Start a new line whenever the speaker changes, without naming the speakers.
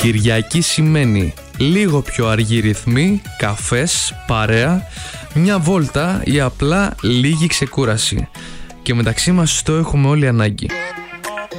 Κυριακή σημαίνει λίγο πιο αργή ρυθμή, καφές, παρέα, μια βόλτα ή απλά λίγη ξεκούραση. Και μεταξύ μας το έχουμε όλοι ανάγκη.